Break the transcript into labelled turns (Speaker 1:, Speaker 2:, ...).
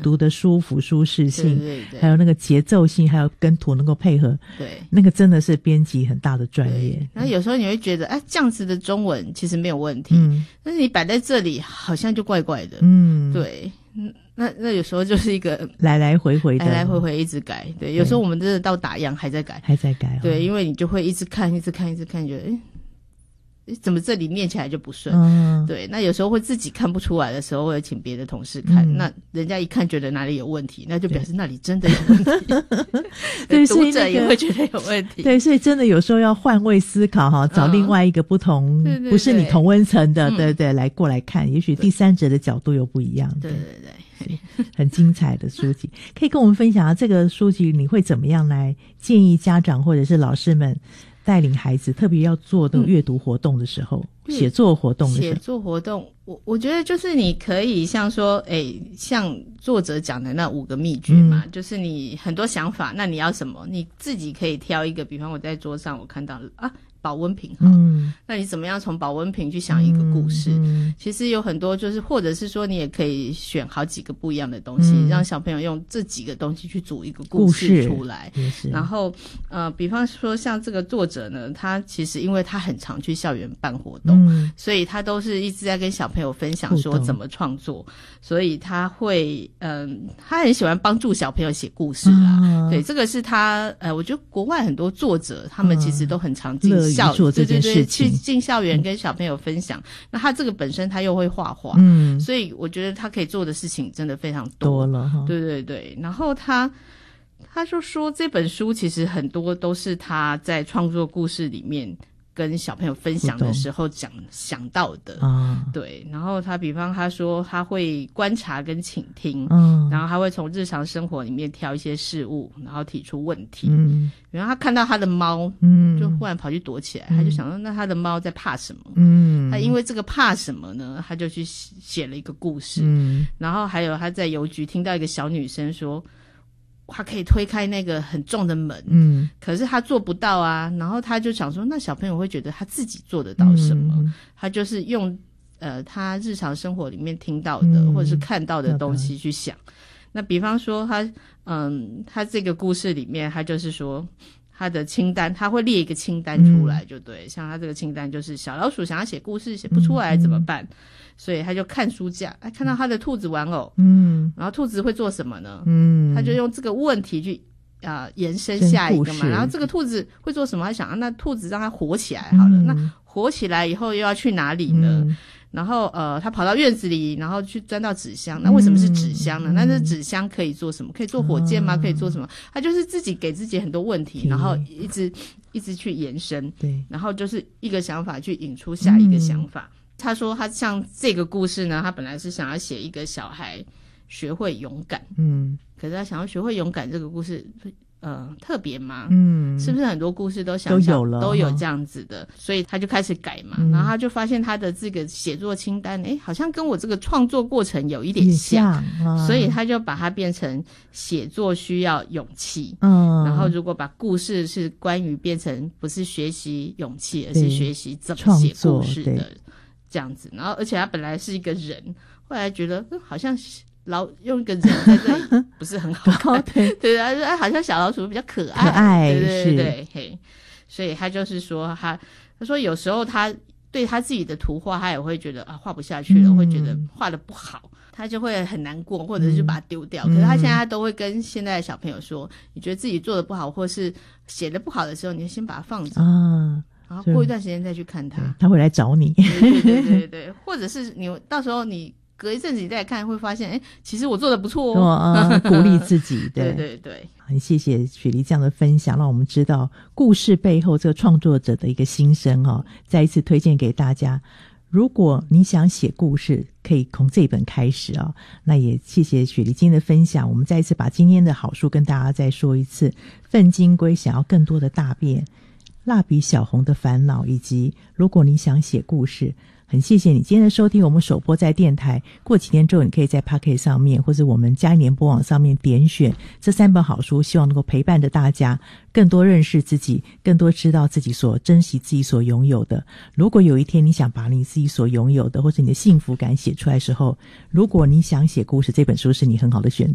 Speaker 1: 读的舒服舒适性，
Speaker 2: 对对对，
Speaker 1: 还有那个节奏性，还有跟图能够配合，
Speaker 2: 对，
Speaker 1: 那个真的是编辑很大的专业。
Speaker 2: 然后有时候你会觉得，哎，这样子的中文其实没有问题，但是你摆在这里好像就怪怪的，对。那有时候就是一个
Speaker 1: 来来回回
Speaker 2: 一直改，对，有时候我们真的到打样还在改，对，因为你就会一直看，觉得怎么这里念起来就不顺，对，那有时候会自己看不出来的时候，会请别的同事看，那人家一看觉得哪里有问题，那就表示那里真的有问题，对，读者也会觉得有问题，
Speaker 1: 对，所以真的有时候要换位思考哈，找另外一个不同，不是你同温层的，对对，来过来看，也许第三者的角度又不一样，
Speaker 2: 对对对。
Speaker 1: 很精彩的书籍，可以跟我们分享这个书籍你会怎么样来建议家长或者是老师们带领孩子，特别要做的阅读活动的时候，写作活动的时候。写
Speaker 2: 作活动，我觉得就是你可以像说，像作者讲的那5个秘诀嘛，就是你很多想法，那你要什么，你自己可以挑一个，比方我在桌上我看到了啊。保温瓶好，那你怎么样从保温瓶去想一个故事？其实有很多，就是或者是说你也可以选好几个不一样的东西，让小朋友用这几个东西去组一个故事出来。然后比方说像这个作者呢，他其实因为他很常去校园办活动，所以他都是一直在跟小朋友分享说怎么创作，所以他会他很喜欢帮助小朋友写故事啦。对，这个是他我觉得国外很多作者他们其实都很常进
Speaker 1: 做这件事情，
Speaker 2: 去进校园跟小朋友分享。那他这个本身他又会画画，所以我觉得他可以做的事情真的非常多
Speaker 1: 了哈。
Speaker 2: 对对对，然后他就说这本书其实很多都是他在创作故事里面跟小朋友分享的时候想到的对。然后他比方他说他会观察跟倾听，然后他会从日常生活里面挑一些事物，然后提出问题。比方他看到他的猫，就忽然跑去躲起来，他就想说那他的猫在怕什么？他因为这个怕什么呢？他就去写了一个故事。然后还有他在邮局听到一个小女生说。他可以推开那个很重的门，可是他做不到啊。然后他就想说，那小朋友会觉得他自己做得到什么？他就是用他日常生活里面听到的或者是看到的东西去想。那比方说他这个故事里面，他就是说他的清单，他会列一个清单出来，就对。像他这个清单就是小老鼠想要写故事写不出来怎么办？所以他就看书架，看到他的兔子玩偶，然后兔子会做什么呢？他就用这个问题去延伸下一个嘛。然后这个兔子会做什么？他想那兔子让它活起来好了，那活起来以后又要去哪里呢？然后他跑到院子里，然后去钻到纸箱。那为什么是纸箱呢？那这纸箱可以做什么？可以做火箭吗？可以做什么？他就是自己给自己很多问题，然后一直去延伸，对，然后就是一个想法去引出下一个想法。他说他像这个故事呢，他本来是想要写一个小孩学会勇敢，可是他想要学会勇敢这个故事特别吗？是不是很多故事都有这样子的？所以他就开始改嘛，然后他就发现他的这个写作清单好像跟我这个创作过程有一点像，所以他就把它变成写作需要勇气，然后如果把故事是关于变成不是学习勇气，而是学习怎么写故事的这样子。然后而且他本来是一个人，后来觉得好像用一个人在这里不是很好看对啊，好像小老鼠比较可爱对嘿，所以他就是说他说有时候他对他自己的图画他也会觉得画不下去了，会觉得画得不好，他就会很难过，或者是把它丢掉。可是他现在都会跟现在的小朋友说，你觉得自己做得不好或是写得不好的时候，你就先把它放着然后过一段时间再去看它，
Speaker 1: 他会来找你
Speaker 2: 对，或者是你到时候你隔一阵子你再来看，会发现其实我做得不错
Speaker 1: 鼓励自己
Speaker 2: 对，
Speaker 1: 很谢谢雪梨这样的分享，让我们知道故事背后这个创作者的一个心声再一次推荐给大家。如果你想写故事，可以从这本开始那也谢谢雪梨今天的分享。我们再一次把今天的好书跟大家再说一次，粪金龟想要更多的大便，蜡笔小红的烦恼，以及如果你想写故事。很谢谢你今天的收听，我们首播在电台，过几天之后你可以在 Podcast 上面或者我们嘉义联播网上面点选这3本好书，希望能够陪伴着大家更多认识自己，更多知道自己所珍惜自己所拥有的。如果有一天你想把你自己所拥有的或者你的幸福感写出来的时候，如果你想写故事，这本书是你很好的选择。